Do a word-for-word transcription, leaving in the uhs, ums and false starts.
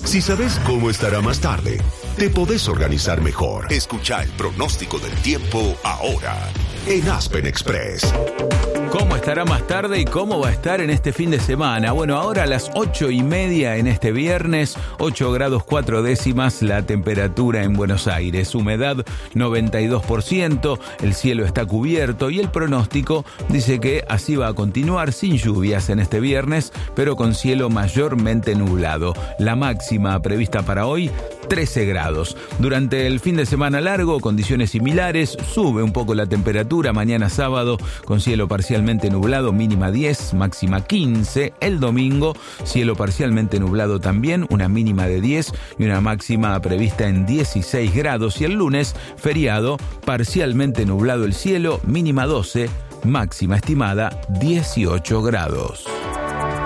Si sabes cómo estará más tarde, te podés organizar mejor. Escucha el pronóstico del tiempo ahora en Aspen Express. ¿Cómo estará más tarde y cómo va a estar en este fin de semana? Bueno, ahora a las ocho y media en este viernes, ocho grados cuatro décimas la temperatura en Buenos Aires. Humedad noventa y dos por ciento, el cielo está cubierto y el pronóstico dice que así va a continuar sin lluvias en este viernes, pero con cielo mayormente nublado. La máxima prevista para hoy, trece grados. Durante el fin de semana largo, condiciones similares, sube un poco la temperatura. Mañana sábado con cielo parcialmente nublado, mínima diez, máxima quince. El domingo, cielo parcialmente nublado también, una mínima de diez y una máxima prevista en dieciséis grados. Y el lunes, feriado, parcialmente nublado el cielo, mínima doce, máxima estimada dieciocho grados.